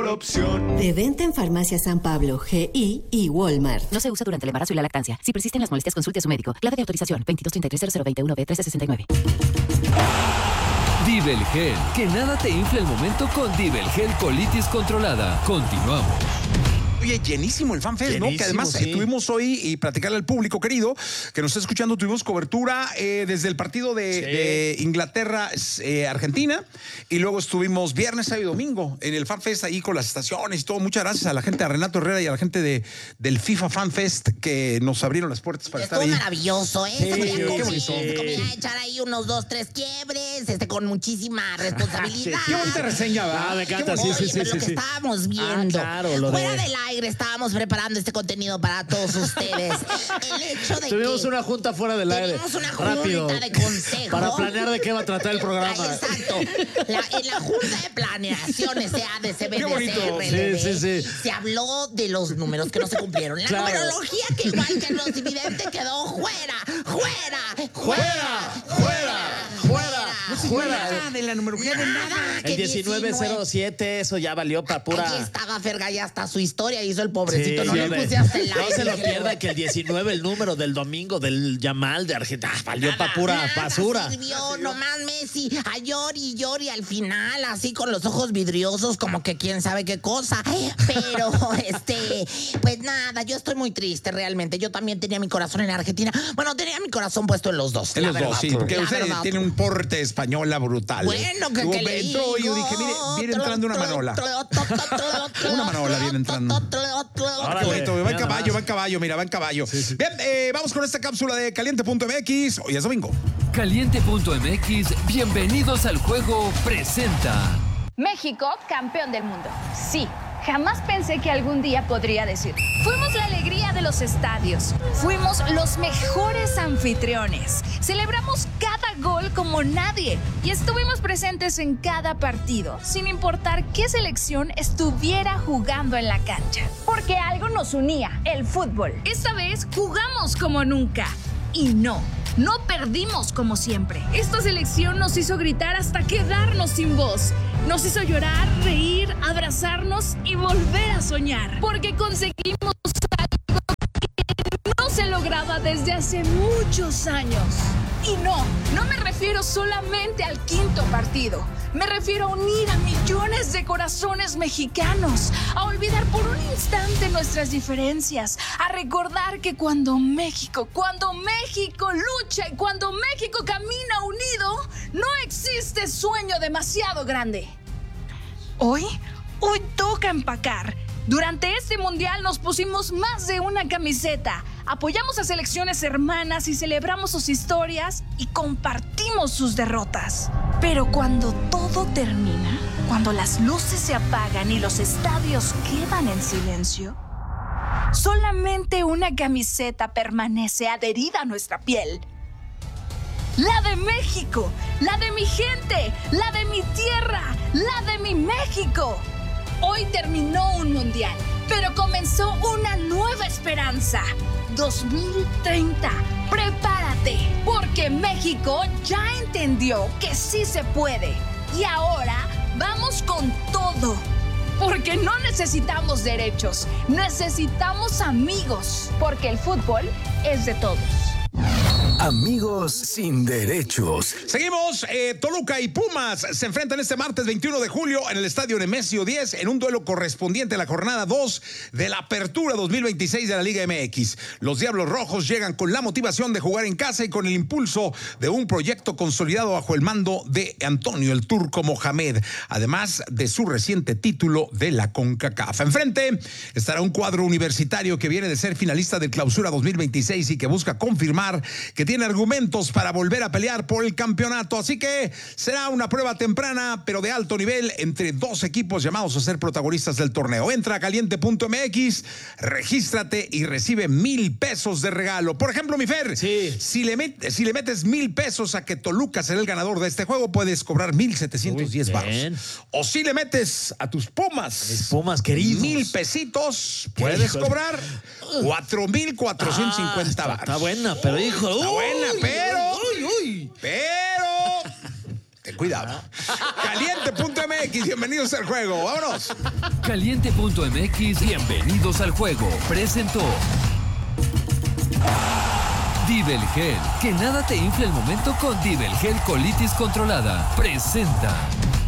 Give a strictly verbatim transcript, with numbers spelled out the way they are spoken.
opción. De venta en Farmacia San Pablo, G I y Walmart. No se usa durante el embarazo y la lactancia. Si persisten las molestias, consulte a su médico. Clave de autorización veintidós treinta y tres cero cero veintiuno B trece sesenta y nueve. Divel Gel. Que nada te infle el momento con Divel Gel Colitis Controlada. Continuamos. Oye, llenísimo el FanFest, ¿no? Que además sí. eh, tuvimos hoy, y platicarle al público querido que nos está escuchando, tuvimos cobertura eh, desde el partido de, sí. de Inglaterra, eh, Argentina, y luego estuvimos viernes, sábado y domingo en el FanFest ahí con las estaciones y todo. Muchas gracias a la gente, a Renato Herrera y a la gente de, del FIFA FanFest que nos abrieron las puertas para Estuvo estar ahí. Maravilloso, ¿eh? Sí, se podía qué comer, bonito. se comía a echar ahí unos dos, tres quiebres, este, con muchísima responsabilidad. Qué bonita reseña, ¿verdad? Ah, me encanta, sí, sí, sí, pero sí, lo que sí. estábamos viendo. Ah, claro, lo Fuera de... del aire estábamos preparando este contenido para todos ustedes. El hecho de Tuvimos que una junta fuera del aire. Tuvimos una junta Rápido, de consejo. para planear de qué va a tratar el programa. Ah, exacto. La, en la junta de planeación, S A D C, B D C, R L D, sí, sí, sí. se habló de los números que no se cumplieron. La claro. numerología que igual que el Rosividente quedó fuera, fuera, fuera, fuera, fuera. No se fuera nada de la numerología de nada. El diecinueve cero siete, eso ya valió para pura. Aquí estaba Ferga, ya está su historia, hizo el pobrecito, Sí, no sí, le de... puse hasta el No aire. se lo pierda que el diecinueve, el número del domingo del Yamal de Argentina, ah, valió para pura Nada basura. Sirvió, nomás Messi, a llori, llori al final, así con los ojos vidriosos, como que quién sabe qué cosa. Pero, este, pues nada, yo estoy muy triste realmente. Yo también tenía mi corazón en Argentina. Bueno, tenía mi corazón puesto en los dos. En los verdad, dos, sí, porque usted verdad. tiene un porte española brutal. Bueno, que, que le entró y yo dije, mire, viene entrando una manola. Una manola viene entrando. Órale. Bonito, va en caballo, va en caballo, mira, va en caballo. Sí, sí. Bien, eh, vamos con esta cápsula de caliente punto m x. Hoy es domingo. Caliente punto m x, bienvenidos al juego, presenta. México, campeón del mundo. Sí, jamás pensé que algún día podría decir. Fuimos la alegría de los estadios. Fuimos los mejores anfitriones. Celebramos cada gol como nadie. Y estuvimos presentes en cada partido, sin importar qué selección estuviera jugando en la cancha. Porque algo nos unía, el fútbol. Esta vez jugamos como nunca. Y no. No perdimos como siempre. Esta selección nos hizo gritar hasta quedarnos sin voz. Nos hizo llorar, reír, abrazarnos y volver a soñar. Porque conseguimos algo que no se lograba desde hace muchos años. Y no, no me refiero solamente al quinto partido. Me refiero a unir a millones de corazones mexicanos, a olvidar por un instante nuestras diferencias, a recordar que cuando México, cuando México lucha y cuando México camina unido, no existe sueño demasiado grande. Hoy, hoy toca empacar. Durante este mundial nos pusimos más de una camiseta, apoyamos a selecciones hermanas y celebramos sus historias y compartimos sus derrotas. Pero cuando todo termina, cuando las luces se apagan y los estadios quedan en silencio, solamente una camiseta permanece adherida a nuestra piel. La de México, la de mi gente, la de mi tierra, la de mi México. Hoy terminó un mundial, pero comenzó una nueva esperanza. dos mil treinta, prepárate, porque México ya entendió que sí se puede. Y ahora vamos con todo, porque no necesitamos derechos, necesitamos amigos, porque el fútbol es de todos. Amigos sin derechos. Seguimos, eh, Toluca y Pumas se enfrentan este martes veintiuno de julio en el Estadio Nemesio diez en un duelo correspondiente a la jornada dos de la Apertura dos mil veintiséis de la Liga M X. Los Diablos Rojos llegan con la motivación de jugar en casa y con el impulso de un proyecto consolidado bajo el mando de Antonio el Turco Mohamed, además de su reciente título de la CONCACAF. Enfrente estará un cuadro universitario que viene de ser finalista del Clausura dos mil veintiséis y que busca confirmar que tiene argumentos para volver a pelear por el campeonato, así que será una prueba temprana, pero de alto nivel, entre dos equipos llamados a ser protagonistas del torneo. Entra a caliente punto m x, regístrate y recibe mil pesos de regalo. Por ejemplo, mi Fer, sí. si, le met, si le metes mil pesos a que Toluca será el ganador de este juego, puedes cobrar mil setecientos diez baros. O si le metes a tus Pumas, mis Pumas queridos, mil pesitos, puedes hijo? cobrar cuatro mil cuatrocientos cincuenta baros. Está buena, pero hijo, está uy, buena, pero, uy, uy. pero, ten cuidado. Caliente punto M X, bienvenidos al juego. Vámonos. Caliente punto M X, bienvenidos al juego. Presentó Dibel Gel. Que nada te infle el momento con Dibel Gel Colitis Controlada. Presenta.